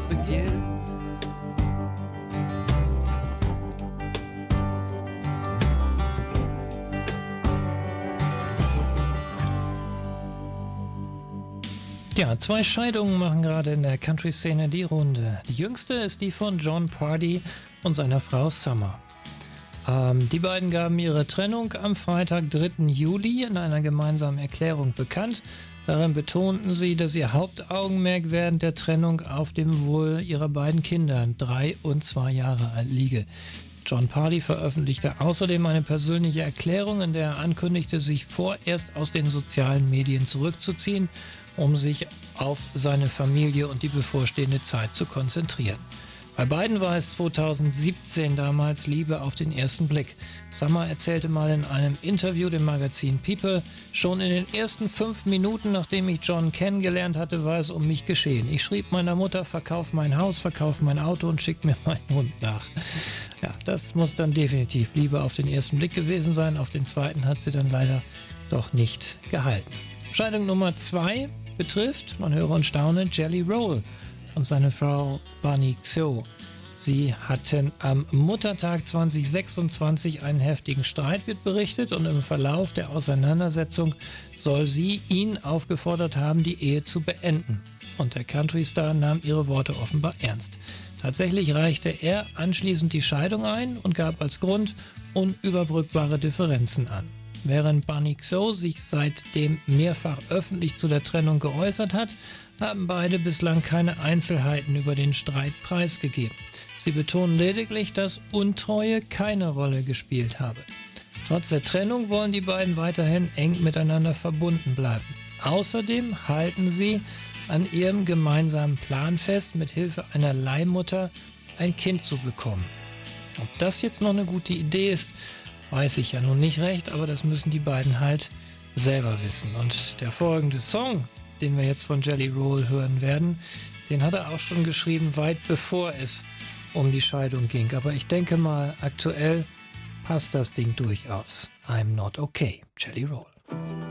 begin. Ja, 2 Scheidungen machen gerade in der Country-Szene die Runde. Die jüngste ist die von Jon Pardi und seiner Frau Summer. Die beiden gaben ihre Trennung am Freitag, 3. Juli, in einer gemeinsamen Erklärung bekannt. Darin betonten sie, dass ihr Hauptaugenmerk während der Trennung auf dem Wohl ihrer beiden Kinder, 3 und 2 Jahre alt, liege. Jon Pardi veröffentlichte außerdem eine persönliche Erklärung, in der er ankündigte, sich vorerst aus den sozialen Medien zurückzuziehen, um sich auf seine Familie und die bevorstehende Zeit zu konzentrieren. Bei beiden war es 2017 damals Liebe auf den ersten Blick. Summer erzählte mal in einem Interview dem Magazin People: Schon in den ersten 5 Minuten, nachdem ich Jon kennengelernt hatte, war es um mich geschehen. Ich schrieb meiner Mutter, verkauf mein Haus, verkauf mein Auto und schick mir meinen Hund nach. Ja, das muss dann definitiv Liebe auf den ersten Blick gewesen sein. Auf den zweiten hat sie dann leider doch nicht gehalten. Scheidung Nummer 2 betrifft, man höre und staune, Jelly Roll und seine Frau Bunny Xio. Sie hatten am Muttertag 2026 einen heftigen Streit, wird berichtet, und im Verlauf der Auseinandersetzung soll sie ihn aufgefordert haben, die Ehe zu beenden. Und der Country-Star nahm ihre Worte offenbar ernst. Tatsächlich reichte er anschließend die Scheidung ein und gab als Grund unüberbrückbare Differenzen an. Während Bunny Xio sich seitdem mehrfach öffentlich zu der Trennung geäußert hat, haben beide bislang keine Einzelheiten über den Streit preisgegeben. Sie betonen lediglich, dass Untreue keine Rolle gespielt habe. Trotz der Trennung wollen die beiden weiterhin eng miteinander verbunden bleiben. Außerdem halten sie an ihrem gemeinsamen Plan fest, mit Hilfe einer Leihmutter ein Kind zu bekommen. Ob das jetzt noch eine gute Idee ist, weiß ich ja nun nicht recht, aber das müssen die beiden halt selber wissen. Und der folgende Song, den wir jetzt von Jelly Roll hören werden, den hat er auch schon geschrieben, weit bevor es um die Scheidung ging. Aber ich denke mal, aktuell passt das Ding durchaus. I'm not okay, Jelly Roll.